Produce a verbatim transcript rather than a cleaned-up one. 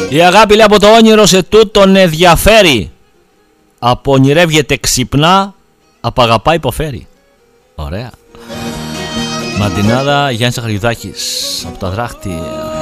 Η αγάπη λέει από το όνειρο σε τούτον ενδιαφέρει. Απονηρεύγεται ξυπνά, απαγαπά υποφέρει. Ωραία. Μαντινάδα Γιάννης Αχαριουδάκης από τα Δράχτη.